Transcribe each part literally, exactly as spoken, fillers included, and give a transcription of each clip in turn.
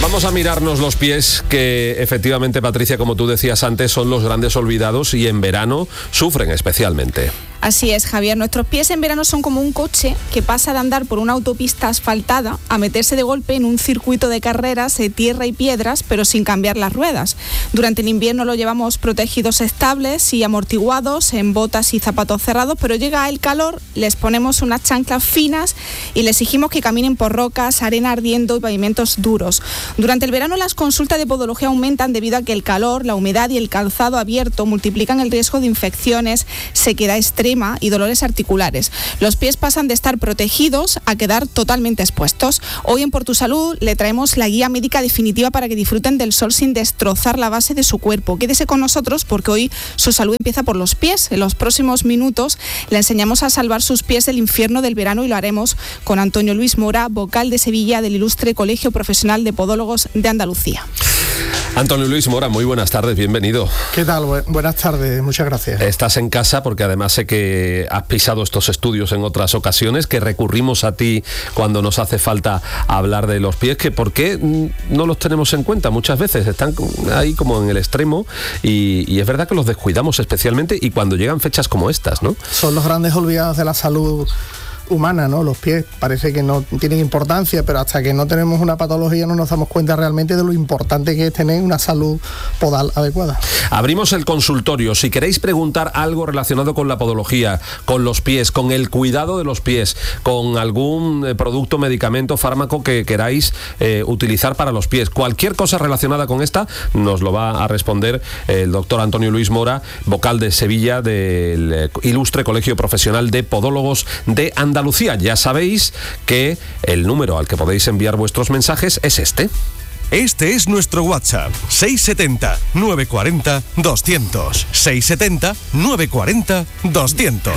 Vamos a mirarnos los pies, que efectivamente, Patricia, como tú decías antes, son los grandes olvidados y en verano sufren especialmente. Así es, Javier. Nuestros pies en verano son como un coche que pasa de andar por una autopista asfaltada a meterse de golpe en un circuito de carreras de tierra y piedras, pero sin cambiar las ruedas. Durante el invierno lo llevamos protegidos estables y amortiguados, en botas y zapatos cerrados, pero llega el calor, les ponemos unas chanclas finas y les exigimos que caminen por rocas, arena ardiendo y pavimentos duros. Durante el verano las consultas de podología aumentan debido a que el calor, la humedad y el calzado abierto multiplican el riesgo de infecciones, sequedad extrema y dolores articulares. Los pies pasan de estar protegidos a quedar totalmente expuestos. Hoy en Por Tu Salud le traemos la guía médica definitiva para que disfruten del sol sin destrozar la base de su cuerpo. Quédese con nosotros porque hoy su salud empieza por los pies. En los próximos minutos le enseñamos a salvar sus pies del infierno del verano y lo haremos con Antonio Luis Mora, vocal de Sevilla del ilustre Colegio Profesional de Podólogos de Andalucía. Antonio Luis Mora, muy buenas tardes, bienvenido. ¿Qué tal? Buenas tardes, muchas gracias. Estás en casa porque además sé que has pisado estos estudios en otras ocasiones, que recurrimos a ti cuando nos hace falta hablar de los pies, que ¿por qué no los tenemos en cuenta? Muchas veces están ahí como en el extremo y, y es verdad que los descuidamos especialmente y cuando llegan fechas como estas, ¿no? Son los grandes olvidados de la salud humana, ¿no? Los pies parece que no tienen importancia, pero hasta que no tenemos una patología no nos damos cuenta realmente de lo importante que es tener una salud podal adecuada. Abrimos el consultorio. Si queréis preguntar algo relacionado con la podología, con los pies, con el cuidado de los pies, con algún eh, producto, medicamento, fármaco que queráis eh, utilizar para los pies, cualquier cosa relacionada con esta, nos lo va a responder el doctor Antonio Luis Mora, vocal de Sevilla del eh, ilustre Colegio Profesional de Podólogos de Andalucía. Andalucía. Ya sabéis que el número al que podéis enviar vuestros mensajes es este. Este es nuestro WhatsApp, seis siete cero, nueve cuatro cero, doscientos. seis siete cero, nueve cuatro cero, doscientos.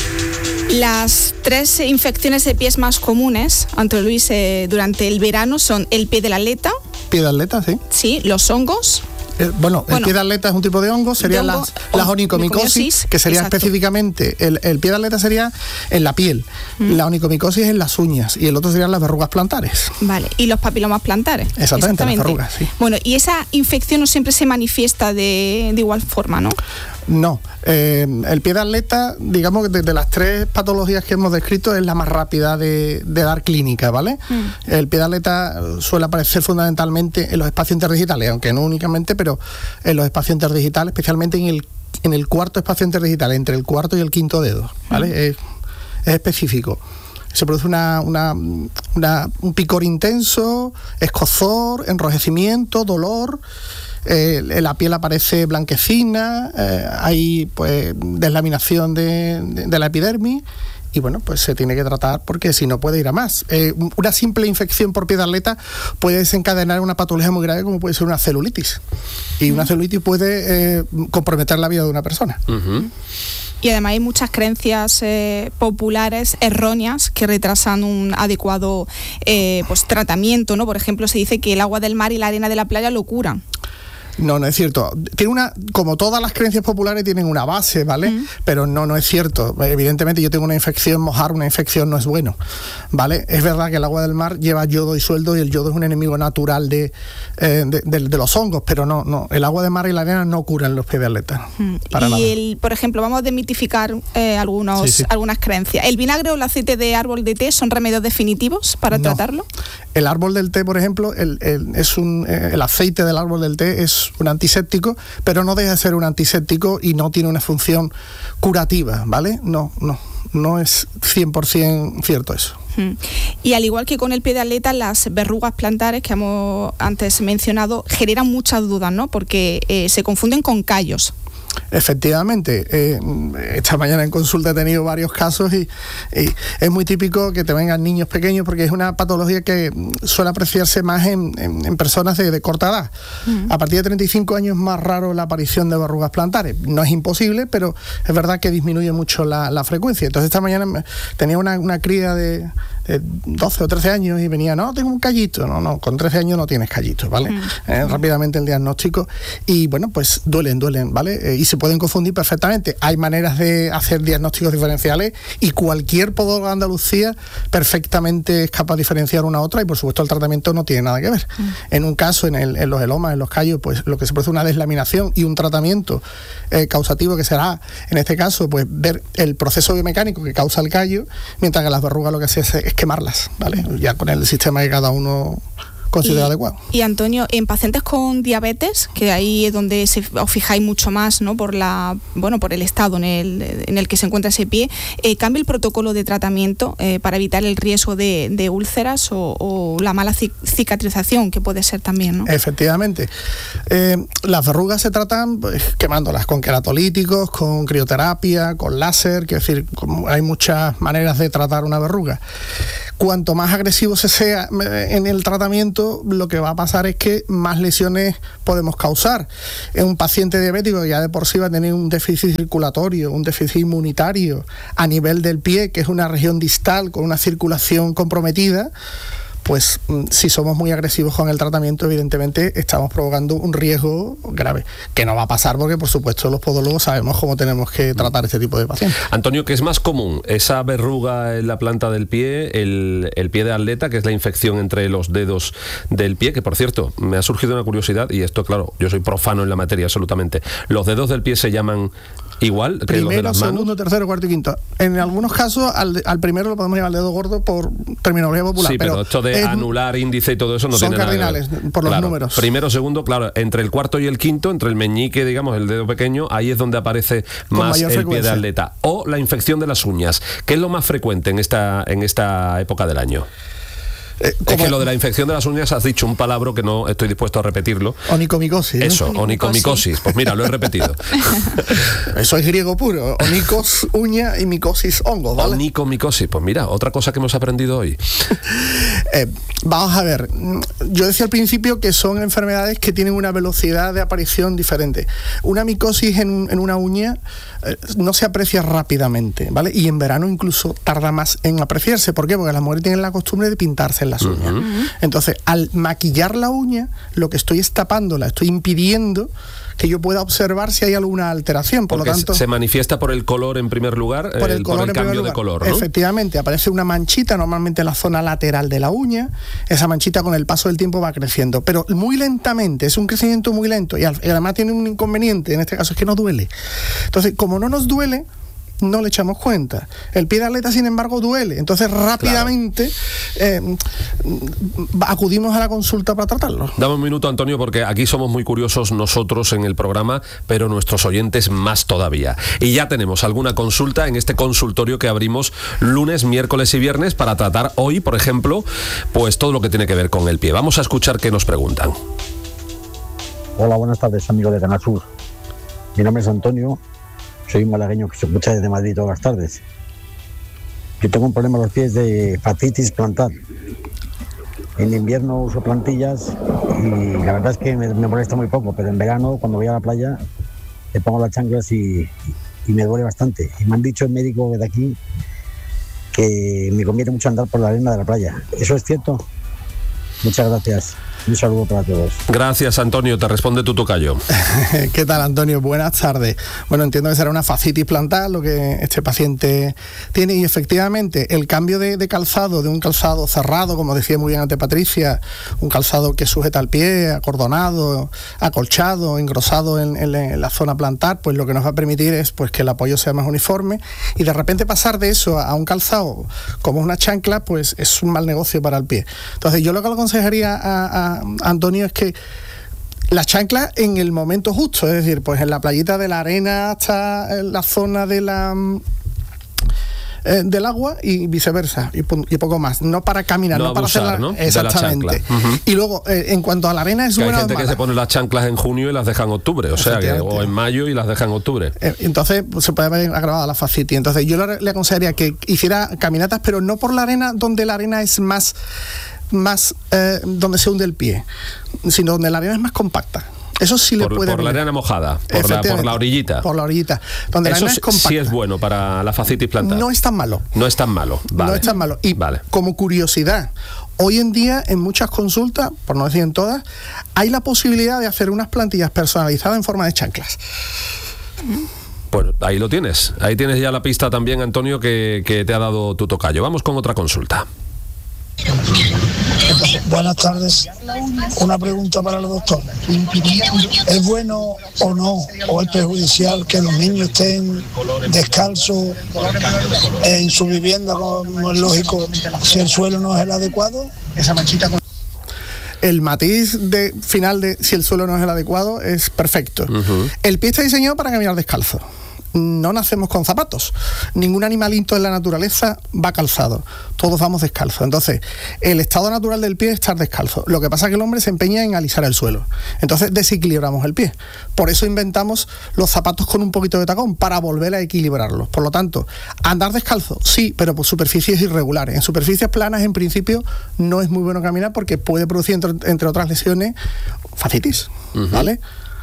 Las tres infecciones de pies más comunes, Antonio Luis, eh, durante el verano son el pie del atleta. Pie de atleta, sí. Sí, los hongos. Eh, bueno, bueno, el pie de atleta es un tipo de hongo, serían hongo, las, las onicomicosis, que sería exacto. Específicamente, el, el pie de atleta sería en la piel, mm. la onicomicosis en las uñas y el otro serían las verrugas plantares. Vale, y los papilomas plantares. Exactamente, Exactamente. Las verrugas, sí. Bueno, y esa infección no siempre se manifiesta de, de igual forma, ¿no? No, eh, el pie de atleta, digamos que de, de las tres patologías que hemos descrito es la más rápida de, de dar clínica, ¿vale? Mm. El pie de atleta suele aparecer fundamentalmente en los espacios interdigitales, aunque no únicamente, pero en los espacios interdigitales, especialmente en el, en el cuarto espacio interdigital, entre el cuarto y el quinto dedo, ¿vale? Mm. Es, es específico. Se produce una, una, una, un picor intenso, escozor, enrojecimiento, dolor. Eh, la piel aparece blanquecina, eh, hay pues deslaminación de, de, de la epidermis y bueno, pues se tiene que tratar porque si no puede ir a más. Eh, una simple infección por pie de atleta puede desencadenar una patología muy grave como puede ser una celulitis y una celulitis puede eh, comprometer la vida de una persona. Uh-huh. Y además hay muchas creencias eh, populares erróneas que retrasan un adecuado eh, pues, tratamiento, ¿no? Por ejemplo, se dice que el agua del mar y la arena de la playa lo curan. No, no es cierto. Tiene una, como todas las creencias populares tienen una base, ¿vale? Mm. Pero no, no es cierto. Evidentemente yo tengo una infección, mojar una infección no es bueno, ¿vale? Es verdad que el agua del mar lleva yodo y sueldo y el yodo es un enemigo natural de, eh, de, de, de los hongos, pero no, no. El agua de mar y la arena no curan los pies de atleta. Mm. Para y nada. El, por ejemplo, vamos a desmitificar eh, algunos, sí, sí. algunas creencias. ¿El vinagre o el aceite de árbol de té son remedios definitivos para no. tratarlo? El árbol del té, por ejemplo, el, el, es un, eh, el aceite del árbol del té es un antiséptico, pero no deja de ser un antiséptico y no tiene una función curativa, ¿vale? No, no, no es cien por ciento cierto eso. Y al igual que con el pie de atleta, las verrugas plantares que hemos antes mencionado generan muchas dudas, ¿no? Porque eh, se confunden con callos. Efectivamente, eh, esta mañana en consulta he tenido varios casos y, y es muy típico que te vengan niños pequeños porque es una patología que suele apreciarse más en, en, en personas de, de corta edad. Uh-huh. A partir de treinta y cinco años es más raro la aparición de verrugas plantares. No es imposible, pero es verdad que disminuye mucho la, la frecuencia. Entonces esta mañana tenía una, una cría de, de doce o trece años y venía, no, tengo un callito. No, no, con trece años no tienes callito, ¿vale? Mm. Eh, rápidamente el diagnóstico y bueno, pues duelen, duelen, ¿vale? Eh, y se pueden confundir perfectamente. Hay maneras de hacer diagnósticos diferenciales y cualquier podólogo de Andalucía perfectamente es capaz de diferenciar una a otra y por supuesto el tratamiento no tiene nada que ver. Mm. En un caso, en, el, en los elomas, en los callos, pues lo que se produce es una deslaminación y un tratamiento eh, causativo que será, en este caso, pues ver el proceso biomecánico que causa el callo, mientras que las verrugas lo que se hace es quemarlas, ¿vale? Ya con el sistema que cada uno considera y, adecuado. Y Antonio, en pacientes con diabetes, que ahí es donde se, os fijáis mucho más, ¿no? Por la, bueno, por el estado en el, en el que se encuentra ese pie, eh, ¿cambia el protocolo de tratamiento eh, para evitar el riesgo de, de úlceras o, o la mala cicatrización que puede ser también, ¿no? Efectivamente. Eh, las verrugas se tratan pues, quemándolas con queratolíticos, con crioterapia, con láser, que es decir, hay muchas maneras de tratar una verruga. Cuanto más agresivo se sea en el tratamiento, lo que va a pasar es que más lesiones podemos causar. En un paciente diabético ya de por sí va a tener un déficit circulatorio, un déficit inmunitario a nivel del pie, que es una región distal con una circulación comprometida, pues si somos muy agresivos con el tratamiento, evidentemente estamos provocando un riesgo grave, que no va a pasar porque, por supuesto, los podólogos sabemos cómo tenemos que tratar este tipo de pacientes. Antonio, ¿qué es más común? ¿Esa verruga en la planta del pie, el, el pie de atleta, que es la infección entre los dedos del pie? Que, por cierto, me ha surgido una curiosidad, y esto, claro, yo soy profano en la materia absolutamente. ¿Los dedos del pie se llaman igual que primero, los de las manos? Segundo, tercero, cuarto y quinto. En algunos casos, al, al primero lo podemos llamar dedo gordo por terminología popular. Sí, pero, pero esto de es, anular, índice y todo eso no son tiene nada que ver. Son cardinales por los claro, números. Primero, segundo, claro, entre el cuarto y el quinto, entre el meñique, digamos, el dedo pequeño, ahí es donde aparece Con más el frecuencia. pie de atleta. O la infección de las uñas, que es lo más frecuente en esta, en esta época del año. Eh, es que lo de la infección de las uñas has dicho un palabra que no estoy dispuesto a repetirlo. Onicomicosis. Eso, ¿no? Onicomicosis. Pues mira, lo he repetido. Eso es griego puro. Onikos, uña y micosis, hongo, ¿vale? Onicomicosis. Pues mira, otra cosa que hemos aprendido hoy. eh, vamos a ver. Yo decía al principio que son enfermedades que tienen una velocidad de aparición diferente. Una micosis en, en una uña eh, no se aprecia rápidamente, ¿vale? Y en verano incluso tarda más en apreciarse. ¿Por qué? Porque las mujeres tienen la costumbre de pintarse las uñas. Uh-huh. Entonces, al maquillar la uña, lo que estoy es tapándola, estoy impidiendo que yo pueda observar si hay alguna alteración. Por Porque lo tanto, se manifiesta por el color en primer lugar, por el, el, color por el cambio lugar. de color, ¿no? Efectivamente, aparece una manchita normalmente en la zona lateral de la uña. Esa manchita con el paso del tiempo va creciendo, pero muy lentamente, es un crecimiento muy lento y además tiene un inconveniente, en este caso es que no duele. Entonces, como no nos duele, no le echamos cuenta. El pie de atleta, sin embargo, duele. Entonces, rápidamente claro. eh, acudimos a la consulta para tratarlo. Dame un minuto, Antonio, porque aquí somos muy curiosos nosotros en el programa, pero nuestros oyentes más todavía. Y ya tenemos alguna consulta en este consultorio que abrimos lunes, miércoles y viernes para tratar hoy, por ejemplo, pues todo lo que tiene que ver con el pie. Vamos a escuchar qué nos preguntan. Hola, buenas tardes, amigo de Canal Sur. Mi nombre es Antonio. Soy un malagueño que se escucha desde Madrid todas las tardes. Yo tengo un problema en los pies de fascitis plantar. En invierno uso plantillas y la verdad es que me, me molesta muy poco, pero en verano, cuando voy a la playa, le pongo las chanclas y, y me duele bastante. Y me han dicho el médico de aquí que me conviene mucho andar por la arena de la playa. ¿Eso es cierto? Muchas gracias. Un saludo para todos. Gracias, Antonio. Te responde tu tocayo. ¿Qué tal, Antonio? Buenas tardes. Bueno, entiendo que será una fascitis plantar lo que este paciente tiene y efectivamente el cambio de, de calzado, de un calzado cerrado, como decía muy bien antes Patricia, un calzado que sujeta al pie, acordonado, acolchado, engrosado en, en, en la zona plantar, pues lo que nos va a permitir es pues que el apoyo sea más uniforme y de repente pasar de eso a un calzado como una chancla, pues es un mal negocio para el pie. Entonces yo lo que le aconsejaría a, a Antonio es que la chancla en el momento justo, es decir, pues en la playita de la arena hasta en la zona de la eh, del agua y viceversa y, y poco más, no para caminar, no, no para abusar, hacer la, ¿no? Exactamente. La uh-huh. Y luego eh, en cuanto a la arena es que buena. Hay gente que se pone las chanclas en junio y las deja en octubre, o sea, que, o en mayo y las deja en octubre. Eh, entonces pues, se puede haber agravado la fascitis. Entonces yo le, le aconsejaría que hiciera caminatas, pero no por la arena donde la arena es más más eh, donde se hunde el pie, sino donde la arena es más compacta. Eso sí le por, puede por la arena mojada, por la, por la orillita. Por la orillita. Donde Eso la arena es compacta. sí es bueno para la fascitis plantar. No es tan malo. No es tan malo. Vale. No es tan malo. Y vale. como curiosidad, hoy en día en muchas consultas, por no decir en todas, hay la posibilidad de hacer unas plantillas personalizadas en forma de chanclas. Pues ahí lo tienes. Ahí tienes ya la pista también, Antonio, que, que te ha dado tu tocayo. Vamos con otra consulta. Buenas tardes. Una pregunta para el doctor. ¿Es bueno o no, o es perjudicial que los niños estén descalzos en su vivienda, como es lógico, si el suelo no es el adecuado? Esa manchita con... El matiz de final de si el suelo no es el adecuado es perfecto. Uh-huh. El pie está diseñado para caminar descalzo. No nacemos con zapatos. Ningún animalito en la naturaleza va calzado. Todos vamos descalzos. Entonces, el estado natural del pie es estar descalzo. Lo que pasa es que el hombre se empeña en alisar el suelo. Entonces, desequilibramos el pie. Por eso inventamos los zapatos con un poquito de tacón, para volver a equilibrarlos. Por lo tanto, andar descalzo, sí, pero por superficies irregulares. En superficies planas, en principio, no es muy bueno caminar porque puede producir, entre, entre otras lesiones, fascitis. Uh-huh. ¿Vale?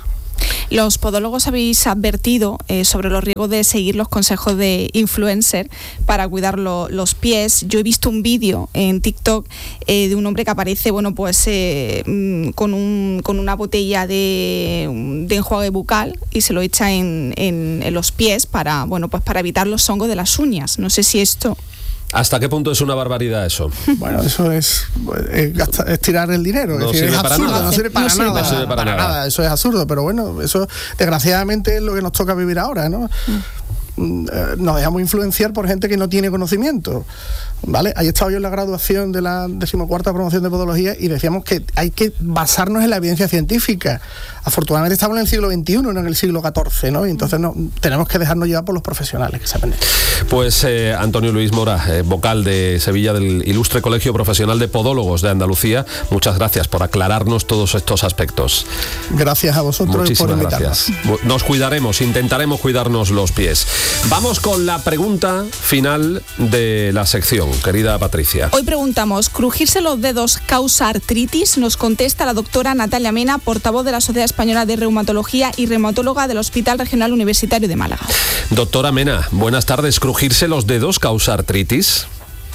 Los podólogos habéis advertido eh, sobre los riesgos de seguir los consejos de influencer para cuidar lo, los pies. Yo he visto un vídeo en TikTok eh, de un hombre que aparece, bueno, pues eh, con, un, con una botella de, de enjuague bucal y se lo echa en, en, en los pies para, bueno, pues para evitar los hongos de las uñas. No sé si esto... ¿Hasta qué punto es una barbaridad eso? Bueno, eso es, es, gastar, es tirar el dinero. No es decir, sirve es para absurdo, nada. No sirve para, no sirve, nada, no sirve para, para nada. nada. Eso es absurdo, pero bueno, eso desgraciadamente es lo que nos toca vivir ahora, ¿no? Mm. Nos dejamos influenciar por gente que no tiene conocimiento, ¿vale? Ahí he estado yo en la graduación de la decimocuarta promoción de podología y decíamos que hay que basarnos en la evidencia científica. Afortunadamente estamos en el siglo veintiuno, no en el siglo catorce, ¿no? Y entonces no, tenemos que dejarnos llevar por los profesionales que saben esto. Pues eh, Antonio Luis Mora, eh, vocal de Sevilla del Ilustre Colegio Profesional de Podólogos de Andalucía, muchas gracias por aclararnos todos estos aspectos. Gracias a vosotros. Muchísimas por invitarnos. Gracias. Nos cuidaremos, intentaremos cuidarnos los pies. Vamos con la pregunta final de la sección, querida Patricia. Hoy preguntamos, ¿crujirse los dedos causa artritis? Nos contesta la doctora Natalia Mena, portavoz de la Sociedad Española de Reumatología y reumatóloga del Hospital Regional Universitario de Málaga. Doctora Mena, buenas tardes. ¿Crujirse los dedos causa artritis?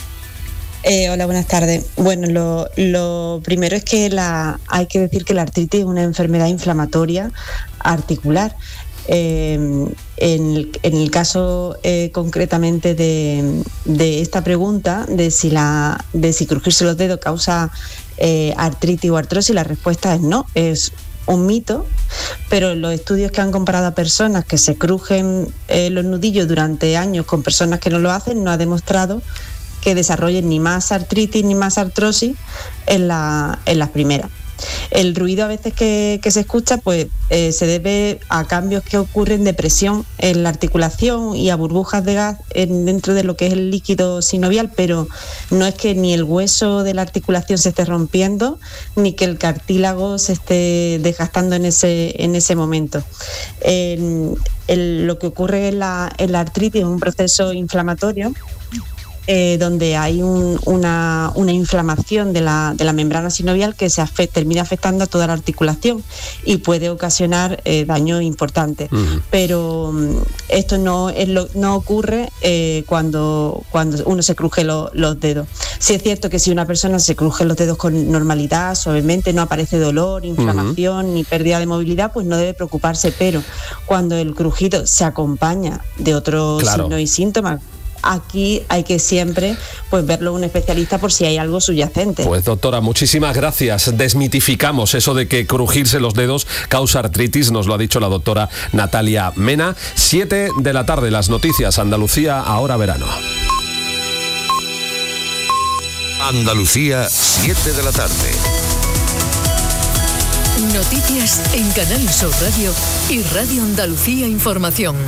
Eh, hola, buenas tardes. Bueno, lo, lo primero es que la, hay que decir que la artritis es una enfermedad inflamatoria articular. Eh, en, en el caso eh, concretamente de, de esta pregunta, de si, la, de si crujirse los dedos causa eh, artritis o artrosis, la respuesta es no, es un mito, pero los estudios que han comparado a personas que se crujen eh, los nudillos durante años con personas que no lo hacen, no ha demostrado que desarrollen ni más artritis ni más artrosis en, la, en las primeras. El ruido a veces que, que se escucha pues eh, se debe a cambios que ocurren de presión en la articulación y a burbujas de gas en, dentro de lo que es el líquido sinovial, pero no es que ni el hueso de la articulación se esté rompiendo ni que el cartílago se esté desgastando en ese, en ese momento. El, el, lo que ocurre en la, en la artritis es un proceso inflamatorio Eh, donde hay un, una, una inflamación de la, de la membrana sinovial que se afect, termina afectando a toda la articulación y puede ocasionar eh, daño importante. Uh-huh. Pero um, esto no, es lo, no ocurre eh, cuando, cuando uno se cruje lo, los dedos. Sí es cierto que si una persona se cruje los dedos con normalidad, suavemente, no aparece dolor, inflamación uh-huh. ni pérdida de movilidad, pues no debe preocuparse, pero cuando el crujido se acompaña de otros claro. signos y síntomas, aquí hay que siempre pues verlo un especialista por si hay algo subyacente. Pues doctora, muchísimas gracias. Desmitificamos eso de que crujirse los dedos causa artritis, nos lo ha dicho la doctora Natalia Mena. Siete de la tarde, las noticias Andalucía, ahora verano. Andalucía, siete de la tarde. Noticias en Canal Sur Radio y Radio Andalucía Información.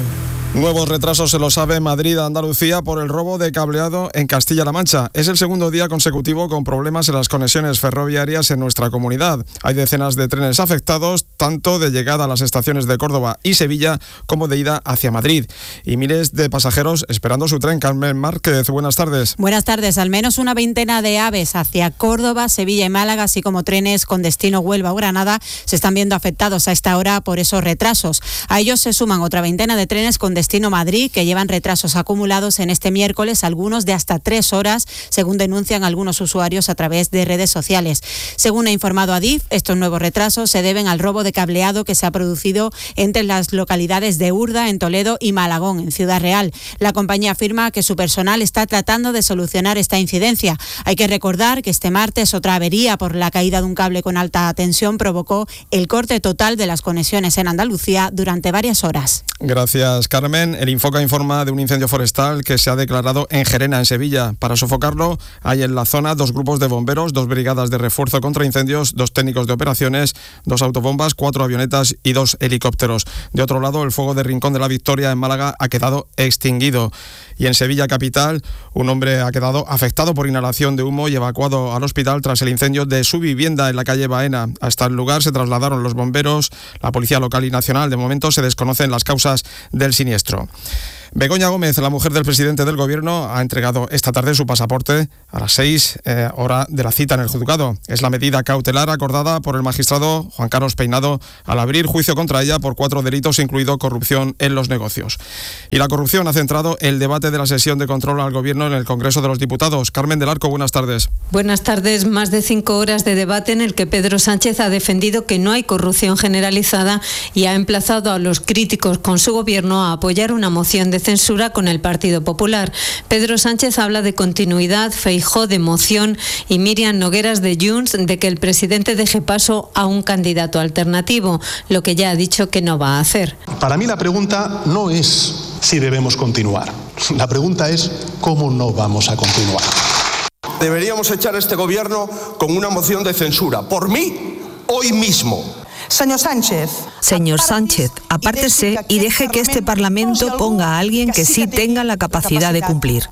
Nuevos retrasos se lo sabe Madrid a Andalucía por el robo de cableado en Castilla-La Mancha. Es el segundo día consecutivo con problemas en las conexiones ferroviarias en nuestra comunidad. Hay decenas de trenes afectados, tanto de llegada a las estaciones de Córdoba y Sevilla como de ida hacia Madrid. Y miles de pasajeros esperando su tren. Carmen Márquez, buenas tardes. Buenas tardes. Al menos una veintena de AVEs hacia Córdoba, Sevilla y Málaga, así como trenes con destino Huelva o Granada, se están viendo afectados a esta hora por esos retrasos. A ellos se suman otra veintena de trenes con destino Madrid, que llevan retrasos acumulados en este miércoles, algunos de hasta tres horas, según denuncian algunos usuarios a través de redes sociales. Según ha informado Adif, estos nuevos retrasos se deben al robo de cableado que se ha producido entre las localidades de Urda, en Toledo, y Malagón, en Ciudad Real. La compañía afirma que su personal está tratando de solucionar esta incidencia. Hay que recordar que este martes otra avería por la caída de un cable con alta tensión provocó el corte total de las conexiones en Andalucía durante varias horas. Gracias, Carmen. El Infoca informa de un incendio forestal que se ha declarado en Gerena, en Sevilla. Para sofocarlo, hay en la zona dos grupos de bomberos, dos brigadas de refuerzo contra incendios, dos técnicos de operaciones, dos autobombas, cuatro avionetas y dos helicópteros. De otro lado, el fuego de Rincón de la Victoria, en Málaga, ha quedado extinguido. Y en Sevilla capital, un hombre ha quedado afectado por inhalación de humo y evacuado al hospital tras el incendio de su vivienda en la calle Baena. Hasta el lugar se trasladaron los bomberos, la policía local y nacional. De momento se desconocen las causas del siniestro. Begoña Gómez, la mujer del presidente del Gobierno, ha entregado esta tarde su pasaporte a las seis, eh, hora de la cita en el juzgado. Es la medida cautelar acordada por el magistrado Juan Carlos Peinado al abrir juicio contra ella por cuatro delitos, incluido corrupción en los negocios. Y la corrupción ha centrado el debate de la sesión de control al Gobierno en el Congreso de los Diputados. Carmen del Arco, buenas tardes. Buenas tardes. Más de cinco horas de debate en el que Pedro Sánchez ha defendido que no hay corrupción generalizada y ha emplazado a los críticos con su Gobierno a apoyar una moción de censura con el Partido Popular. Pedro Sánchez habla de continuidad, Feijóo de moción y Míriam Nogueras de Junts de que el presidente deje paso a un candidato alternativo, lo que ya ha dicho que no va a hacer. Para mí la pregunta no es si debemos continuar. La pregunta es cómo no vamos a continuar. Deberíamos echar a este gobierno con una moción de censura. Por mí, hoy mismo. Señor Sánchez. Señor Sánchez, apártese y deje que este Parlamento ponga a alguien que sí tenga la capacidad de cumplir.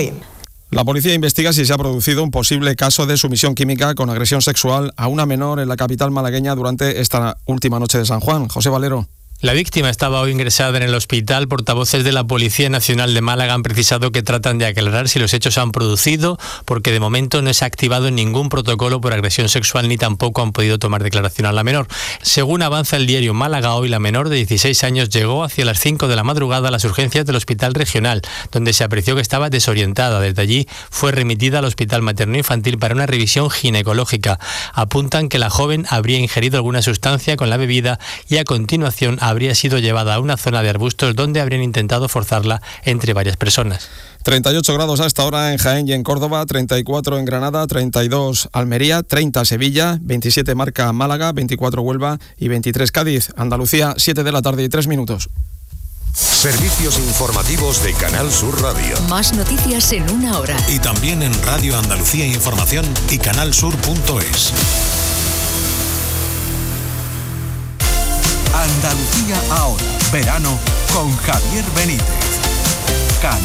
La policía investiga si se ha producido un posible caso de sumisión química con agresión sexual a una menor en la capital malagueña durante esta última noche de San Juan. José Valero. La víctima estaba hoy ingresada en el hospital. Portavoces de la Policía Nacional de Málaga han precisado que tratan de aclarar si los hechos se han producido, porque de momento no se ha activado ningún protocolo por agresión sexual ni tampoco han podido tomar declaración a la menor. Según avanza el diario Málaga Hoy, la menor de dieciséis años llegó hacia las cinco de la madrugada a las urgencias del Hospital Regional, donde se apreció que estaba desorientada. Desde allí fue remitida al Hospital Materno-Infantil para una revisión ginecológica. Apuntan que la joven habría ingerido alguna sustancia con la bebida y a continuación habría sido llevada a una zona de arbustos donde habrían intentado forzarla entre varias personas. treinta y ocho grados a esta hora en Jaén y en Córdoba, treinta y cuatro en Granada, treinta y dos Almería, treinta Sevilla, veintisiete marca Málaga, veinticuatro Huelva y veintitrés Cádiz. Andalucía, siete de la tarde y tres minutos. Servicios informativos de Canal Sur Radio. Más noticias en una hora. Y también en Radio Andalucía Información y canalsur punto es. Andalucía ahora. Verano con Javier Benítez.